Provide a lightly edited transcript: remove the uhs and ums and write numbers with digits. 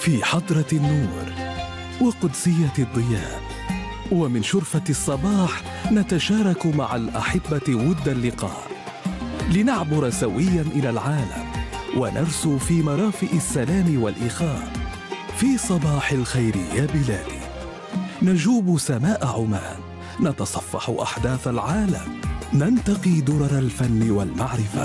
في حضرة النور وقدسية الضياء، ومن شرفة الصباح نتشارك مع الأحبة ود اللقاء، لنعبر سويا إلى العالم ونرسو في مرافئ السلام والإخاء. في صباح الخير يا بلادي نجوب سماء عمان، نتصفح أحداث العالم، ننتقي درر الفن والمعرفة.